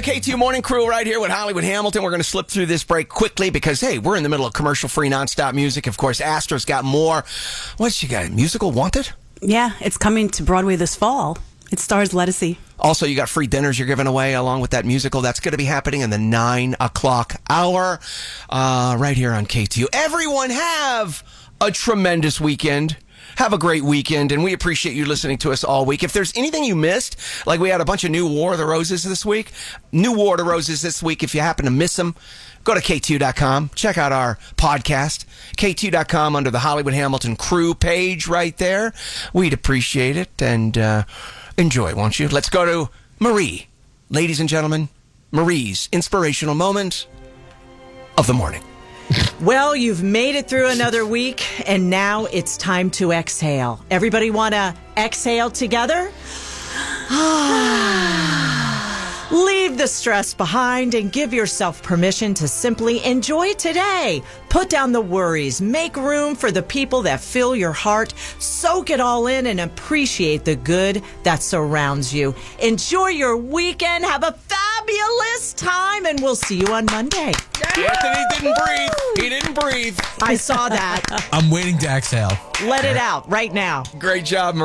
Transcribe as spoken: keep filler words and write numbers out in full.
the K T U Morning Crew right here with Hollywood Hamilton. We're going to slip through this break quickly because, hey, we're in the middle of commercial-free nonstop music. Of course, Astra's got more. What's she got? Musical Wanted? Yeah, it's coming to Broadway this fall. It stars Letticy. Also, you got free dinners you're giving away along with that musical. That's going to be happening in the nine o'clock hour uh, right here on K T U. Everyone have a tremendous weekend. Have a great weekend, and we appreciate you listening to us all week. If there's anything you missed, like we had a bunch of new War of the Roses this week, new War of the Roses this week, if you happen to miss them, go to K T U dot com. Check out our podcast, K T U dot com, under the Hollywood Hamilton Crew page right there. We'd appreciate it, and uh, enjoy, won't you? Let's go to Marie. Ladies and gentlemen, Marie's inspirational moment of the morning. Well, you've made it through another week, and now it's time to exhale. Everybody want to exhale together? Leave the stress behind and give yourself permission to simply enjoy today. Put down the worries. Make room for the people that fill your heart. Soak it all in and appreciate the good that surrounds you. Enjoy your weekend. Have a fabulous time, and we'll see you on Monday. Anthony didn't breathe. He didn't breathe. I saw that. I'm waiting to exhale. Let it out right now. Great job, Marie.